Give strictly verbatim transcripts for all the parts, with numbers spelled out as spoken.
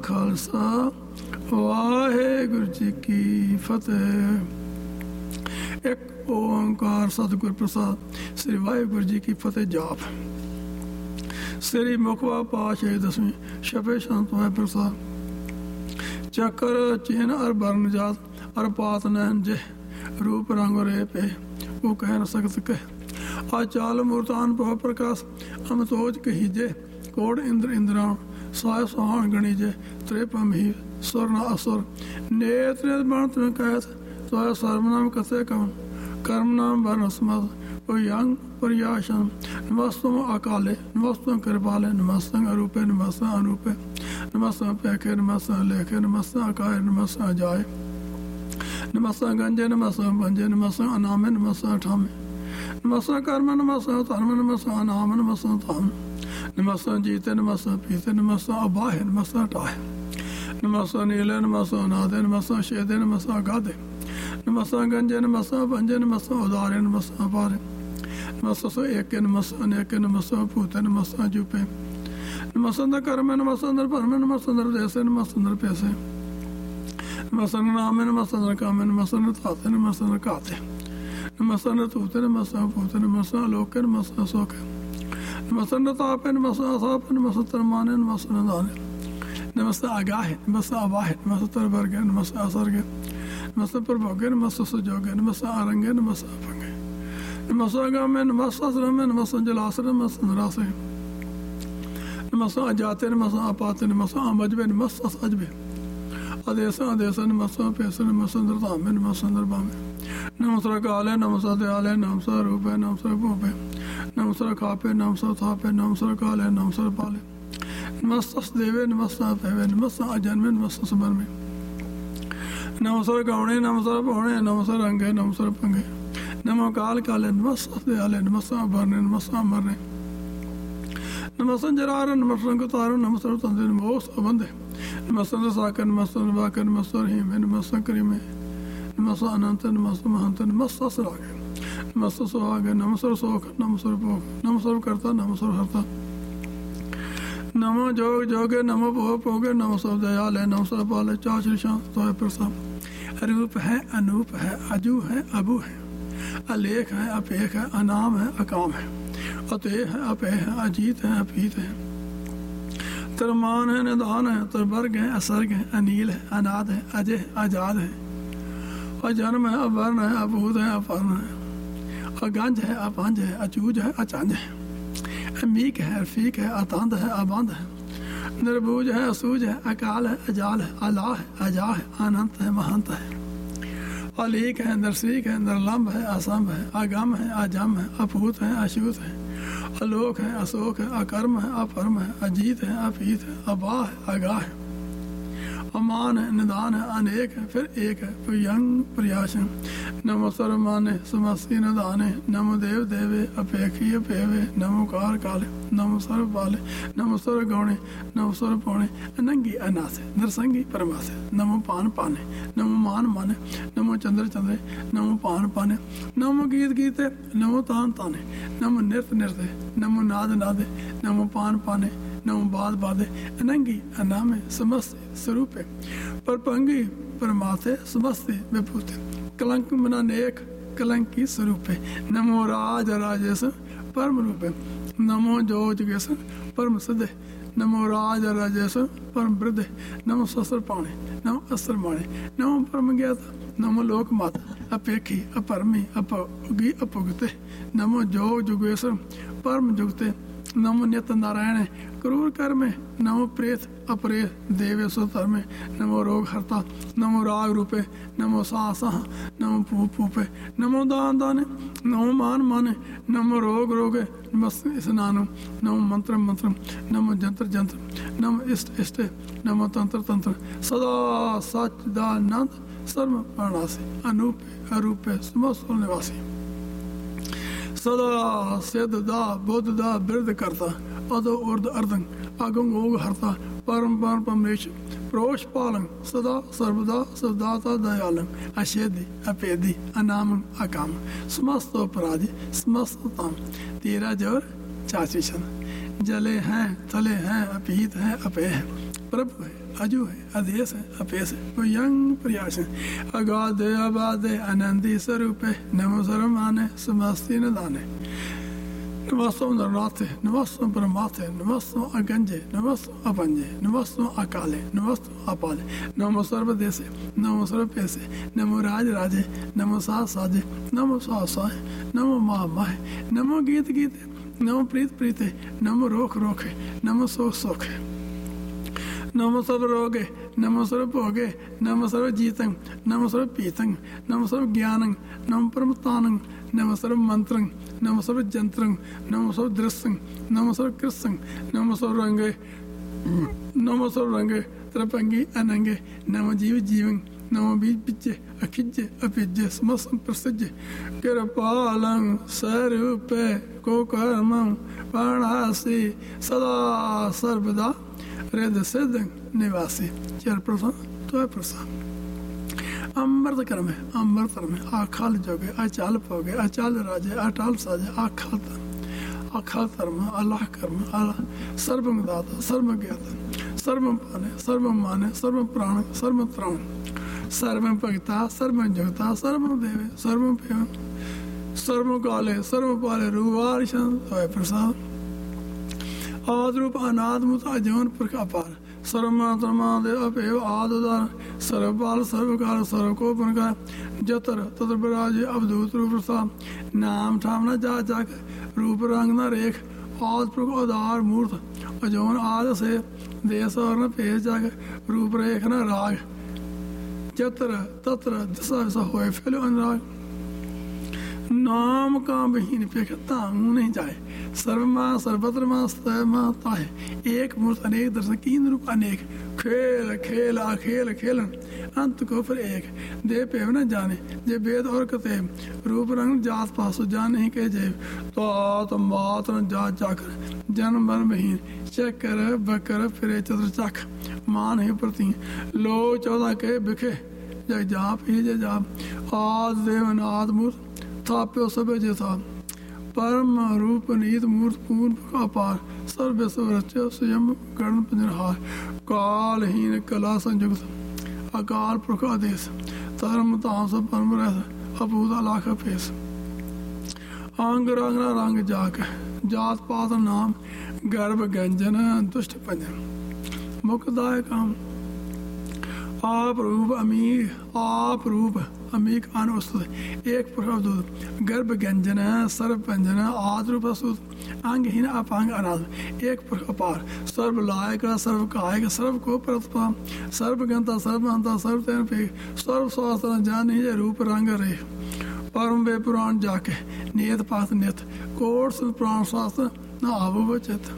ਖਾਲਸਾ ਵਾਹਿਗੁਰੂ ਜੀ ਕੀ ਫਤਿਹ। ਇੱਕ ਓੰਕਾਰ ਸਤਿਗੁਰ ਪ੍ਰਸਾਦ। ਸ੍ਰੀ ਵਾਹਿਗੁਰੂ ਜੀ ਕੀ ਫਤਿਹ ਜਾਪ। ਸ੍ਰੀ ਮੁਖਵਾ ਪਾਤਸ਼ਾਹੀ ਦਸਵੀਂ ਛਪੇ ਸ਼ਾਂਤ ਹੋਏ ਪ੍ਰਸਾਦ। ਚੱਕਰ ਚਿੰਨ ਅਰ ਬਰਨ ਜਾਤ ਅਰ ਪਾਤ ਨੈਨ ਜੇ रूप रंग रे पे वो कह न सकत कह आचाल मूर्तान पह प्रकाश अमतोज कहीजे कोड इंद्र इंद्राण साय सोहान गणीजे त्रिपम ही स्वर न असुर नेत्र बण तुम कहत तो सर्वनाम कथे कवन कर्म नाम वर्ण स्मद यंग पर्याशन नमस्तम अकाले नमस्तम कृपाले नमस्तम अरूपे नमस्तम अनूपे नमस्तम पैखे नमस्तम लेखे नमस्तम अकाय नमस्तम अजाय नमस्ता गंजे नमस्ता पंजे नमस्ता अनामे नमस्ता ठामे नमस्ता कर्म नमस्ता धर्म नमस्ता अनाम नमस्ता ताम नमस्ता जीते नमस्ता पीते नमस्ता अबाहे नमस्ता टाहे नमस्ता नीले नमस्ता अनादे नमस्ता शेदे नमस्ता गादे नमस्ता गंजे नमस्ता पंजे नमस्ता उदारे नमस्ता अपारे नमस्ता सो एके नमस्ता अनेके नमस्ता भूते नमस्ता जूपे नमस्ता कर्म नमस्ता परम नमस्ता देसे नमस्ता पैसे नमस्ते नामे नमस्ते कामे नमस्ते ताते नमस्ते काते नमस्ते तूते नमस्ते भूते नमस्ते लोके नमस्ते सोके नमस्ते तापे नमस्ते असापे नमस्ते तरमाने नमस्ते दाने नमस्ते आगाहे नमस्ते अबाहे नमस्ते तरबर्गे नमस्ते असरगे नमस्ते प्रभोगे नमस्ते सुजोगे नमस्ते आरंगे नमस्ते अपंगे नमस्ते गामे नमस्ते श्रमे नमस्ते जलासरे नमस्ते नरासे नमस्ते अजाते नमस्ते अपाते नमस्ते अमजबे नमस्ते सजबे अदेसा अदेसा नमस्ते पैसे नमस्ते धामे नमस्ते बामे नमस्ते काले नमस्ते दयाले नमस्ते रूपे नमस्ते भूपे नमस्ते खापे नमस्ते थापे नमस्ते काले नमस्ते पाले नमस्ते देवे नमस्ते देवे नमस्ते अजन्मे नमस्ते सुमरमे नमस्ते गौणे नमस्ते पौणे नमस्ते रंगे नमस्ते पंगे नमो काल काले नमस्ते दयाले नमस्ते अभरने नमस्ते अमरने नमस्ते जरारे नमस्ते कुतारो नमस्ते तंदे नमोस अबंधे नमस्ते साकर नमस्ते वाकर नमस्ते हिमे नमस्ते करीमे नमस्ते अनंत नमस्ते महंत नमस्ते सरागे नमस्ते सुहागे नमस्ते सोख नमस्ते भोग नमस्ते करता नमस्ते हरता नमो जोग जोगे नमो भोग भोगे नमस्ते दयाले नमस्ते पाले चाचरी शांत तो प्रसाद। रूप है अनूप है अजू है अबू है अलेख है अपेख है अनाम है अकाम है अतः है अपे है अजीत है अपीत है तरमान है निदान है तरबर्ग है असर्ग है अनील है अनाद है अजय है आजाद है अजन्म है अवर्ण है अभूत है अपर्ण है अगंज है अपंज है अचूज है अचंज है अमीक है अरफीक है अतंद है अबंध है निर्बूज है असूज है अकाल है अजाल है अला है अजा है अनंत है महंत है अलीक है नरसीक है निर्लम्ब है असंभ है अगम है अजम है अपूत है अशूत है अलोक है अशोक है अकर्म है अपरम है अजीत है अपीत है अबा है अगा है अमान है निदान है अनेक है फिर एक है फिर यंग प्रयासन नमो सर्वमाने समस्ती निदाने नमो देव देवे अपेक्षी पेवे नमो कार काले नमो सर्व पाले नमो सर्व गौणे नमो सर्व पौणे अनंगी अनासे नरसंगी परमासे नमो पान पाने नमो मान माने नमो चंद्र चंद्रे नमो पान पाने नमो गीत गीते नमो तान ताने नमो नृत्य नृत्य नमो नाद नादे नमो पान पाने नमो बाद बादे अनंगी अनामे समस्त स्वरूपे परपंगी परमाथे समस्ते विभूते कलंक मना नेक कलंकी स्वरूपे नमो राज राजेश परम रूपे नमो जोजगेश परम सिद्धे नमो राज राजेश परम वृद्धे नमो शस्त्र पाणे नमो अस्त्र माणे नमो परम ज्ञाता नमो लोक माता अपेक्षी अपरमी अपगी अपुगते नमो जोग जुगेश परम जुगते नमो नित नारायण क्रूर कर्मे नमो प्रेत अपरेत देवेश्वर धर्मे नमो रोग हरता नमो राग रूपे नमो साह नमो पू पूपे नमो दान दाने नमो मान माने नमो रोग रोगे नमस्ते स्नानु नमो मंत्र मंत्र नमो जंत्र जंत्र नमो इष्ट इष्ट नमो तंत्र तंत्र सदा सच्चिदानंद सर्व प्राणासी अनूपे अरूपे समस्त निवासी सदा सिद्ध दा बुद्ध दा बिरद करता अदो उर्द अर्दंग अगंग ओग हरता परम परम परमेश प्रोष पालंग सदा सर्वदा सदाता दयालंग अशेदी अपेदी अनामं अकाम समस्त अपराधी समस्त ताम तेरा जोर चाची शन जले हैं थले हैं अपीत हैं अपे हैं प्रभु है अजू है, अदेश है, अपेश है, वो यंग प्रयास है। अगाध आबाद आनंदी स्वरूप है, नमो सर्वमाने समस्ती न दाने। नमस्तम नरनाथे, नमस्तम परमाथे, नमस्तम अगंजे, नमस्तम अपंजे, नमस्तम अकाले, नमस्तम अपाले, नमो सर्वदेशे, नमो सर्वपेशे, नमो राज राजे, नमो साज साजे, नमो साह साहे, नमो माह माहे, नमो गीत गीते, नमो प्रीत प्रीते, नमो रोख रोखे, नमो सोख सोखे, नमो सर्व रोगे, नमो सर्व भोगे, नमो सर्व जीतं, नमो सर्व पीतं, नमो सर्व ज्ञानं, नमो परमतानं, नमो सर्व मंत्रं, नमो सर्व जंत्रं, नमो सर्व दृश्यं, नमो सर्व कृष्णं, नमो सर्व रंगे, नमो सर्व रंगे त्रपंगी अनंगे, नमो जीव जीवं, नमो बीज बिज्जे अखिज्जे अपिज्जे समस्त प्रसिज्जे, कृपालं स्वरूपे को कर्मं प्राणासि सदा सर्वदा हृदय सिद्ध निवासी। चर प्रसन्न तो प्रसन्न अमृत कर्म है, अमृत कर्म है, आखाल जोगे, अचाल पोगे, अचाल राजे, अटाल साजे, आखाल धर्म, आखाल धर्म, अल्लाह कर्म, अल्लाह सर्वं दाता, सर्वं ज्ञाता, सर्वं पाने, सर्वं माने, सर्वं प्राण, सर्वं त्राण, सर्वं भक्ता, सर्वं जगता, सर्वं देवे, सर्वं पेव, सर्वं काले, सर्वं पाले, रूवारिशन तो प्रसाद। आद्रूप अनाद मुत अजवन पुरख अपार, सर्वमात्रमादे अपेव आदुदार, सर्वपाल सर्वकाल सर्वकोपन का, जतर तत्र विराजे अवधूत रूप प्रसाद, नाम ठाम न जा जाक, रूप रंग न रेख, आद पुरख उदार मूर्त, अजवन आद से देश और न पेश जाग, रूप रेख न राग, जतर तत्र दिशा विशा होए फैलो अनुराग, नाम का बहीन पेखता नहीं जाए, सर्वमा सर्वत्र माता है, एक मूर्त अनेक दर्शन, कीन रूप अनेक, खेल खेल अखेल खेलन, अंत को फिर एक, दे पेव न जाने, जे वेद और कते, रूप रंग जात पासो जान नहीं के जेब, तो आत मात न जात जाकर, जन्म मरण बहीन, चक्कर बकर फिरे चतुर चख, मान ही प्रति, लो चौदह के बिखे, जय जाप ही जय जाप, आद देवन आद मूर्त, थाप्यो सब जैसा, परम रूप नीत मूर्त पूर्ण अपार, सर्व स्वरच्य स्वयं गण पंजरहार, कालहीन कला संयुक्त, अकाल पुरख आदेश, धर्म तामस परम रस, अभूत अलाख पेश, अंग रंग रंग जाक, जात पात नाम, गर्भ गंजन दुष्ट पंजन, मुखदाय काम, आप रूप अमीर, आप रूप अमीक अनुस्तुत, एक प्रभुदूत, गर्भ गंजन सर्व पंजन आद्रूप सूत, अंगहीन अपांग अनाथ, एक पुरख अपार, सर्व लायक सर्व कायक, सर्व को परतपा, सर्व गंता सर्व अंता सर्व तेन पे, सर्व स्वास्थ्य जान ही रूप रंग रे, परम वे पुराण जाके, नियत पात नियत, कोट पुराण शास्त्र न आव चित,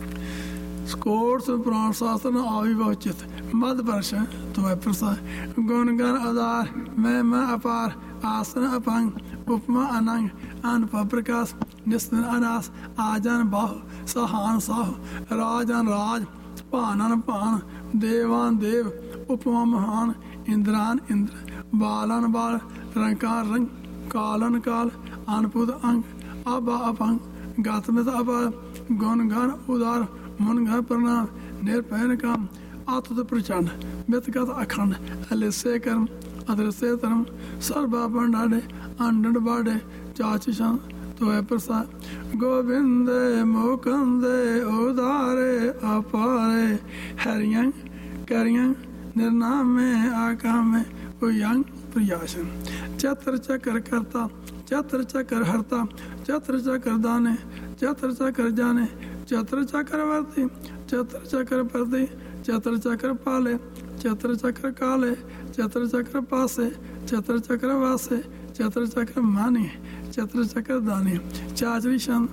कोट पुराण शास्त्र न आविव चित, मद वर्ष तो है प्रसाद, गुण गण आधार, मैं मैं अपार, आसन अपंग, उपमा अनंग, अनप प्रकाश, निस्तन अनास, आजन बाहु, सहान साहु, राजन राज, पानन पान, देवान देव, उपमा महान, इंद्रान इंद्र, बालन बाल, रंकार रंग, कालन काल, अनपुद अंग, अबा अपंग, गातमित अपार, गुण गण उदार, मन गण प्रणाम, निरपैन काम, आत्म प्रचंड, व्यक्तिगत अखंड, अलिसे कर्म, अदृश्य धर्म, सर्वा भंडारे, अंडन बाडे, चाचिशान तो है प्रसाद, गोविंदे मुकुंदे उदारे अपारे, हरियं करियं निर्नामे आकामे उयंग प्रियासन, चत्र चक्र करता, चत्र चक्र हरता, चत्र चक्र दाने, चत्र चक्र जाने, चत्र चक्र वर्ती, चत्र चक्र प्रति, चत्र चक्र पाले, चत्र चक्र काले, चत्र चक्र पासे, चत्र चक्र वासे, चत्र चक्र माने, चत्र चक्र दाने, चाचरी शन,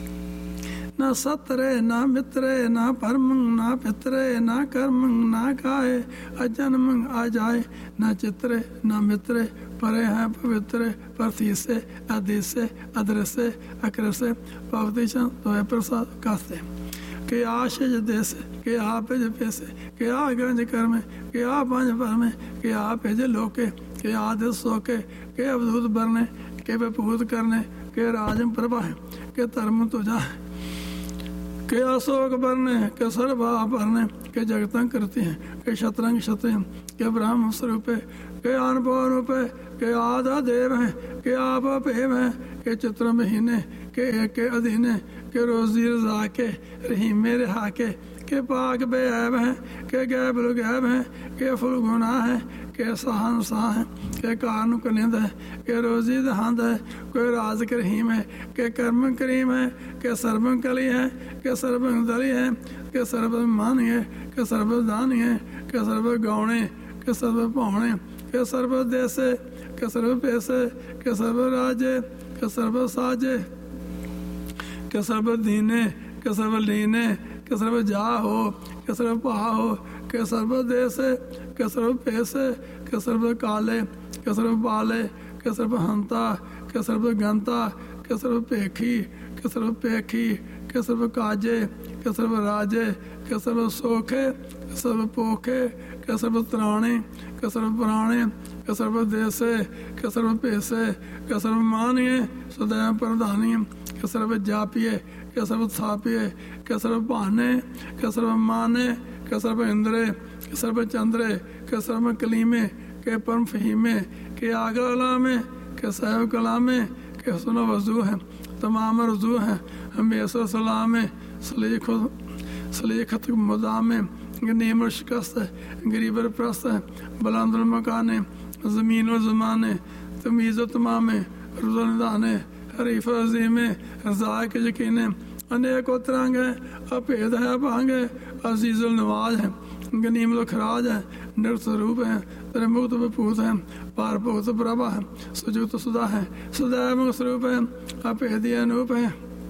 न सतरे न मित्रे न परमं न पितरे न कर्मं न काये, अजन्मं अजाए, न चित्रे न मित्रे, परे हैं पवित्र, प्रतीसे अदिसे अदृश्य अकृष्य, पवतिशन तो है प्रसाद कास्ते, के आशीष देश, के आप पैसे, के आ गंज कर में, के आ पंज पर में, के आ पेज लोके, के आदिश सोके, के अवधूत बरने, के विभूत करने, के राजम प्रभा है, के धर्म तुझा, के अशोक बरने के सर्वाभरणे के जगतं करते हैं के शतरंग क्षत्रिय के ब्रह्म स्वरूपे के अनुभव रूपे के आधा देव हैं के आप पेव हैं के चित्र महीने के एक के अधीने के रोजी रजा के रहीम मेरे हाके के पाक बेऐब हैं के गैब गैब हैं के फुल गुना है के सहन सा है के कारण कनिंद है के रोजी दहंद है कोई राज करीम है के कर्म करीम है के सर्वं कली है के सर्वं दली है के सर्व मानी है के सर्व दानी है के सर्व गौणे के सर्व पौणे के सर्व देशे के सर्व पैसे के सर्व राजे के सर्व साजे के सर्व दीने के सर्व लीने के सर्व जा हो के सर्व पा हो के सर्व देशे के सर्व पैसे के सर्व काले के सर्व बाले के सर्व हंता के सर्व गंता के सर्व पेखी के सर्व पेखी के सर्व काजे के सर्व राजे के सर्व सोखे के सर्व पोखे के सर्व त्राणे के सर्व पुराणे के सर्व देशे के सर्व पैसे के सर्व मानिए सदैव प्रधानी के सर्व जापिए के सर्व थापिए के सर्व पाने के सर्व माने के सर्व इंद्रे के सर्व चंद्रे के सर्व कलीमे के परम फहीमे के आगला में के सैव कलामे के सुन वजू है तमाम रजू हैं हमेशा सलाम सलीख सलीखत मुदाम नीम शिकस्त गरीबर प्रस्त बुलंदुल मकाने ज़मीन व ज़माने तमीज़ तमाम रुज़ाने हरीफ अज़ीमे रज़ाक यकीने अनेक तरंग है अभेद है भांग है अजीज़ुल नवाज है गनीम खराज है निर्स्वरूप है तेरे मुक्त विभूत है पार भूत प्रभा है सुजुत सुधा है सदैव स्वरूप है अभेदी अनूप है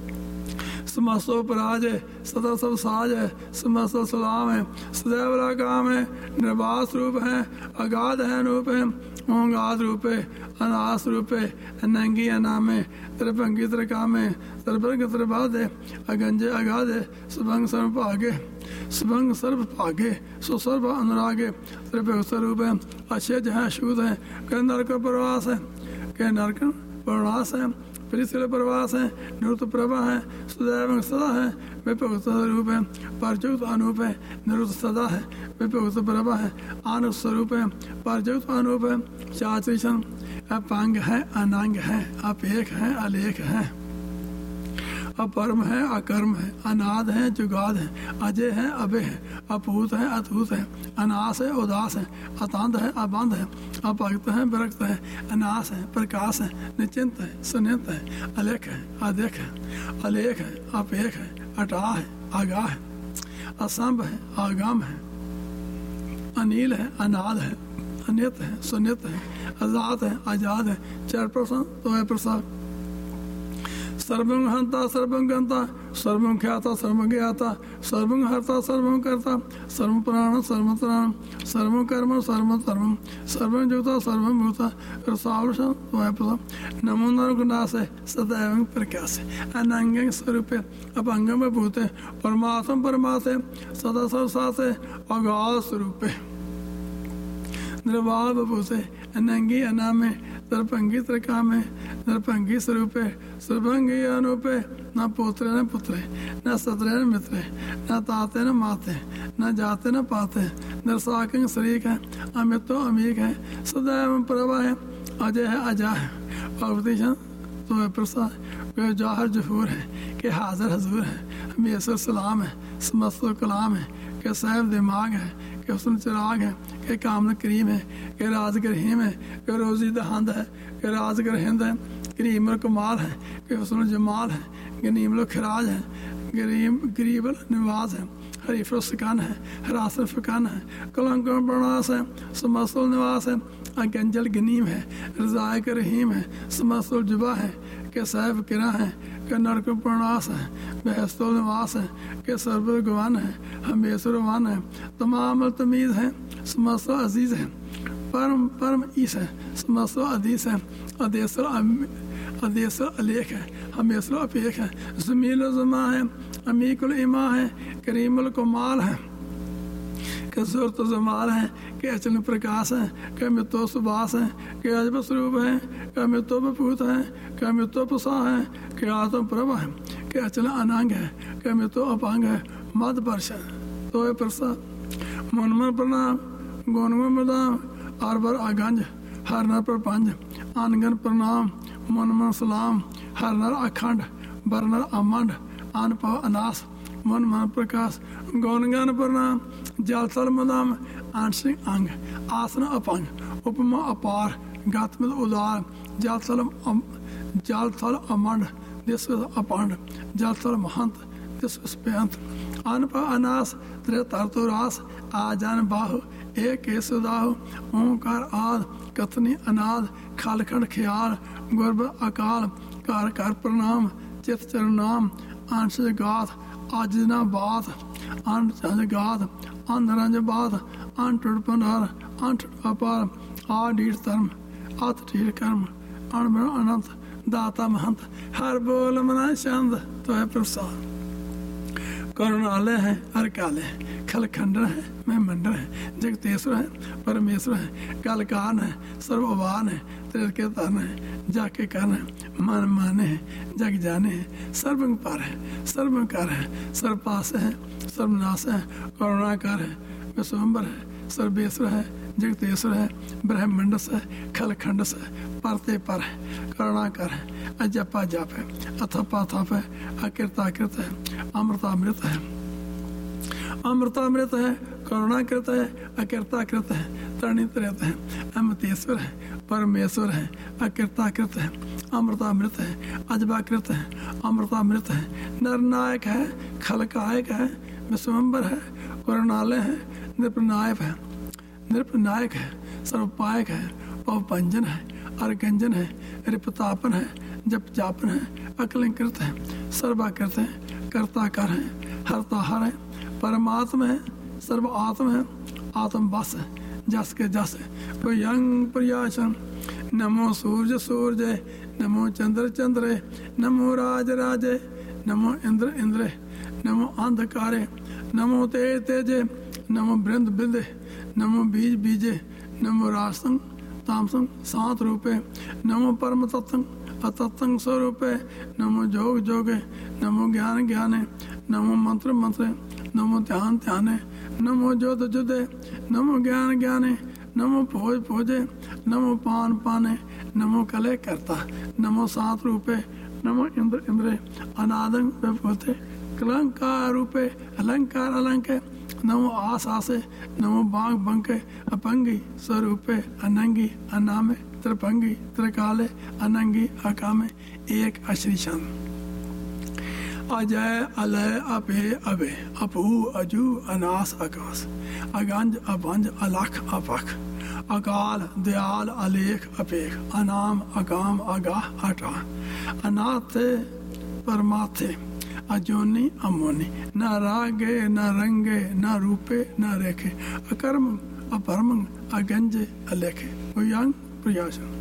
समस्तो पराज है सदा सब साज है समस्त सलाम है सदैव काम है निर्वास रूप है अगाध है अनूप है ओंगाद रूप है अनास रूप है अनंगी अनामे त्रिभंगी त्रिकामे त्रिभंग त्रिभाद है अगंजे अगाध है सुभंग सर्व भागे सुभंग सर्व भागे सुसर्व अनुरागे त्रिभुग स्वरूप है अशेज है शूद है के नरक प्रवास है के नरक प्रवास है त्रिशिल प्रवास है निरुत प्रभा है सदैव सदा है विभक्त स्वरूप है परजुक्त अनूप है निरुत सदा है विभक्त प्रभा है आनुप स्वरूप है परजुक्त अनूप है चात्रिशन अपांग है अनांग है अपेख है अलेख है अपरम है अकर्म है अनाद है जुगाद है अजय है अभय है अपूत है अतूत है अनास है उदास है अतांध है अबंध है अपक्त है विरक्त है अनास है प्रकाश है निश्चिंत है सुनित है अलेख है अदेख है अलेख है अपेख है अटा है आगाह है असंभ है आगाम है अनिल है अनाद है अनित है सुनित है आजाद है आजाद है चार प्रसन्न तो है प्रसाद सर्वं हंता सर्वं गंता सर्वं ख्याता सर्वं ज्ञाता सर्वं हर्ता सर्वं कर्ता सर्वं प्राण सर्वं त्राण सर्वं कर्म सर्वं धर्मं सर्वं जुता सर्वं भूता रसावृषं त्वयप्रसं नमो नरगुणासे सदैव प्रकाशे अनंगं स्वरूपे अपंगं भूते परमात्म परमात्मे सदा सर्वसाते अगाध स्वरूपे निर्वाद भूते अनंगी अनामे सर्वंगी त्रिकामे सर्वंगी स्वरूपे सर्वंगी अनुपे न पुत्र न पुत्र न सत्र न मित्र न ताते न माते न जाते न पाते नरसाकंग शरीक है अमितो अमीक है सदैव प्रभा है अजय है अजा है पार्वतीशन तो है प्रसाद वे जाहर जहूर है के हाजिर हजूर है हमेशा सलाम है समस्त कलाम है के सैफ दिमाग है के हुस्न चिराग है के कामन करीम है के राजगर हिम है के रोजी दहंद है के राजगर हिंद है करीम कमाल है के हुस्न जमाल है गनीम खराज है गरीब गरीब निवास है हरीफ सिकान है हरासर फिकान है कलंक प्रणास है समस्तुल निवास है अगंजल गनीम है रजाय के रहीम है समस्तुल जुबा है के सैफ किरा है के नरक प्रणास है बहस्तुल निवास है के सर्व गवान है हमेशर वन है तमाम तमीज है समस्त अजीज है परम परम ईस है समस्त अदीस है अदेसर अदेसर अलेख है हमेशर अपेख है जमील जमा है अमीकुल इमा है करीमुल कमाल है के सूरत जमाल है के अचल प्रकाश है के मितो सुबास है के अजब स्वरूप है के मितो बपूत है के मितो पुसा है के आत्म प्रभा है कि अचल अनांग है, कि मैं तो अपांग है, मद परश तो है प्रसाद। मन मन प्रणाम गुण गुण प्रणाम हर बर अगंज हर नर पर पंज अनगन प्रणाम मन मन सलाम हर नर अखंड बर नर अमंड अन पव अनास मन मन प्रकाश गौन गन प्रणाम जल थल मदाम आंशिक अंग आसन अपंग उपमा अपार गात्मत उदार जल थल जल थल अमंड दिस अपंड जल थल महंत दिस बेअंत अन पव अनास त्रे तरतो रास आजान बाहु एक सुदाहु ओंकार आद कथनी अनाद खालखंड ख्याल गुरब अकाल कार कर प्रणाम चित चरनाम अंश गाथ आजना बात अन चंद गाथ अंधरंज बात अन टुट पनार अंठ अपार आ ढीठ धर्म अत ढीठ कर्म अन अनंत दाता महंत हर बोल मना चंद तो है प्रसाद। करुणालय है हर काले है खलखंडन है मैं मंडन है जगतेश्वर है परमेश्वर है कालकान है सर्ववान है त्रिके तन है जाके कन है मन माने है जग जाने है सर्वंग पार है सर्वकार है सर्वपास है सर्वनाश है करुणाकार है विश्वम्बर है सर्वेश्वर है जगतेश्वर है ब्रह्मंडस है खलखंडस है परते पर है करुणाकर है अजपा जप है अथपा थप है अकृताकृत है अमृतामृत है अमृतामृत है करुणाकृत है अकृताकृत है तरणित है अमृतेश्वर है परमेश्वर है अकृताकृत है अमृतामृत है अजबाकृत है अमृतामृत है नरनायक है खलकायक है विश्वम्बर है करुणालय है नृपनायक है नृपनायक है सर्वपायक है पवपंजन है अर्गंजन है रिपतापन है जप जापन है अकलंकृत है सर्वाकृत है कर्ताकर है हरताहर है परमात्मा है सर्व आत्म है आत्म बस है जस के जस है प्रियंग प्रियाशन नमो सूर्य सूर्य नमो चंद्र चंद्र नमो राज राजे नमो इंद्र इंद्र नमो अंधकारे नमो तेज तेजे नमो बृंद बिंदे नमो बीज बीजे नमो रासंग तामसंग सात रूपे नमो परम तत्संग अतत्संग स्वरूपे नमो जोग जोगे नमो ज्ञान ज्ञाने नमो मंत्र मंत्रे नमो ध्यान ध्याने नमो जोत जुदे नमो ज्ञान ज्ञाने नमो भोज भोजे नमो पान पाने नमो कले करता नमो सात रूपे नमो इंद्र इंद्रे अनादंग विभूते कलंकार रूपे अलंकार अलंके नमो आस आसे नमो बांग बंके अपंगी स्वरूपे अनंगी अनामे त्रिपंगी त्रिकाले अनंगी अकामे एक अश्रीशन अजय अलय अपे अबे अपू अजू अनास आकाश अगंज अभंज अलख अपख अकाल दयाल अलेख अपेख अनाम अगाम अगाह अटा अनाथे परमाथे अजोनी अमोनी न रागे न रंगे न रूपे न रेखे अकर्म अपरम अगंजे अलेखे उयंग प्रयासन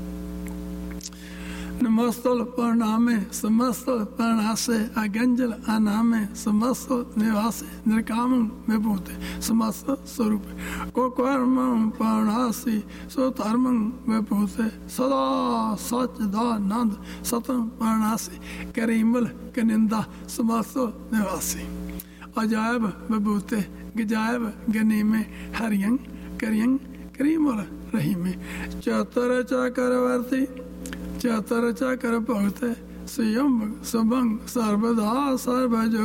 नमस्तल प्रणामे समस्तल प्रणासे अगंजल अनामे समस्त निवासे निर्काम विभूते समस्त स्वरूप को कर्म प्रणासी सो धर्म विभूते सदा सच्चिदानंद सतम प्रणासी करीमल कनिंदा समस्त निवासी अजायब विभूते गजायब गनीमे हरियंग करियंग करीमल रहीमे चतर चक्रवर्ती चतर चक्र भक्त स्वयं सबंग सर्वदा सर्वजो